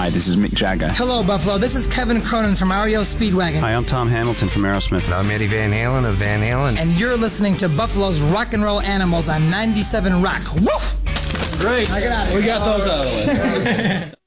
Hi, this is Mick Jagger. Hello, Buffalo. This is Kevin Cronin from REO Speedwagon. Hi, I'm Tom Hamilton from Aerosmith. And I'm Eddie Van Halen of Van Halen. And you're listening to Buffalo's Rock and Roll Animals on 97 Rock. Woo! Great. I got it. We got those out of the way.